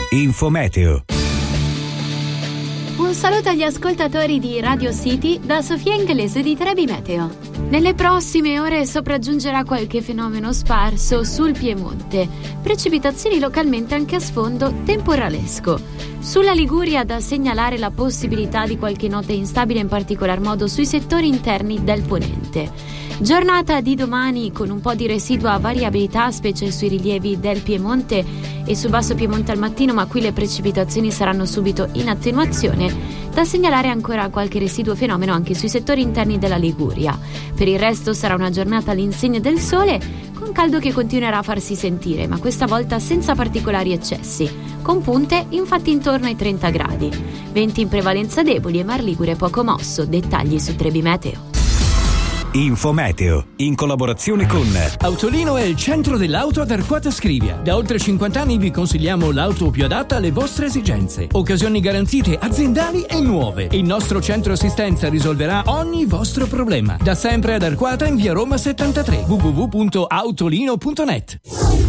Infometeo. Un saluto agli ascoltatori di Radio City da Sofia Inglese di Trebi Meteo. Nelle prossime ore sopraggiungerà qualche fenomeno sparso sul Piemonte, precipitazioni localmente anche a sfondo temporalesco. Sulla Liguria da segnalare la possibilità di qualche nota instabile, in particolar modo sui settori interni del ponente. Giornata di domani con un po' di residua variabilità, specie sui rilievi del Piemonte e sul basso Piemonte al mattino, ma qui le precipitazioni saranno subito in attenuazione. Da segnalare ancora qualche residuo fenomeno anche sui settori interni della Liguria. Per il resto sarà una giornata all'insegna del sole, con caldo che continuerà a farsi sentire, ma questa volta senza particolari eccessi, con punte infatti intorno ai 30 gradi. Venti in prevalenza deboli e mar Ligure poco mosso. Dettagli su Trebi Meteo. Infometeo, in collaborazione con Autolino è il centro dell'auto ad Arquata Scrivia. Da oltre 50 anni vi consigliamo l'auto più adatta alle vostre esigenze. Occasioni garantite aziendali e nuove. Il nostro centro assistenza risolverà ogni vostro problema. Da sempre ad Arquata in via Roma 73. www.autolino.net.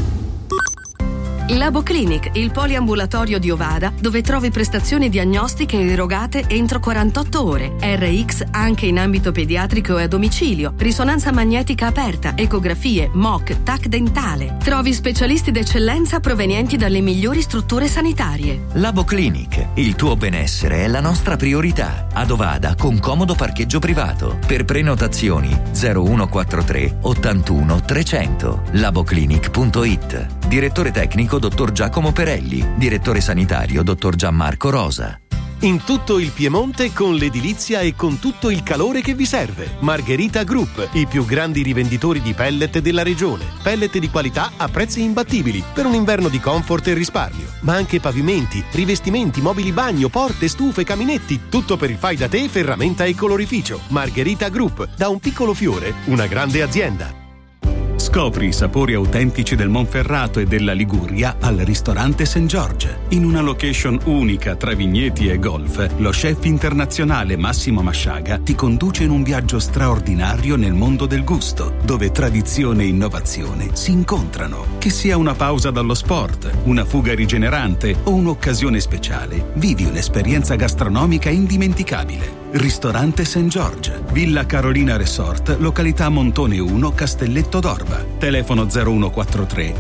Labo Clinic, il poliambulatorio di Ovada, dove trovi prestazioni diagnostiche erogate entro 48 ore. RX anche in ambito pediatrico e a domicilio. Risonanza magnetica aperta, ecografie, MOC, TAC dentale. Trovi specialisti d'eccellenza provenienti dalle migliori strutture sanitarie. Labo Clinic, il tuo benessere è la nostra priorità. Ad Ovada con comodo parcheggio privato. Per prenotazioni 0143 81 300. laboclinic.it. Direttore tecnico dottor Giacomo Perelli, direttore sanitario dottor Gianmarco Rosa. In tutto il Piemonte con l'edilizia e con tutto il calore che vi serve. Margherita Group, i più grandi rivenditori di pellet della regione. Pellet di qualità a prezzi imbattibili per un inverno di comfort e risparmio. Ma anche pavimenti, rivestimenti, mobili bagno, porte, stufe, caminetti, tutto per il fai da te, ferramenta e colorificio. Margherita Group, da un piccolo fiore, una grande azienda. Scopri i sapori autentici del Monferrato e della Liguria al ristorante St. George. In una location unica tra vigneti e golf, lo chef internazionale Massimo Masciaga ti conduce in un viaggio straordinario nel mondo del gusto, dove tradizione e innovazione si incontrano. Che sia una pausa dallo sport, una fuga rigenerante o un'occasione speciale, vivi un'esperienza gastronomica indimenticabile. Ristorante St. George, Villa Carolina Resort, località Montone 1, Castelletto d'Orba. Telefono 0143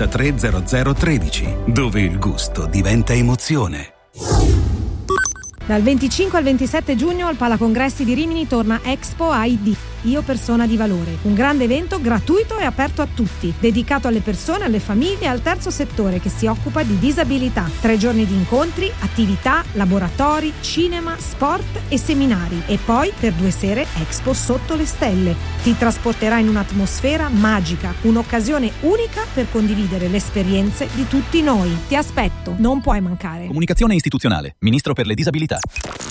830013, dove il gusto diventa emozione. Dal 25 al 27 giugno al Palacongressi di Rimini torna Expo ID, Io Persona di Valore, un grande evento gratuito e aperto a tutti, dedicato alle persone, alle famiglie e al terzo settore che si occupa di disabilità. 3 giorni di incontri, attività, laboratori, cinema, sport e seminari. E poi, per 2 sere, Expo sotto le stelle. Ti trasporterà in un'atmosfera magica, un'occasione unica per condividere le esperienze di tutti noi. Ti aspetto, non puoi mancare. Comunicazione istituzionale, Ministro per le disabilità.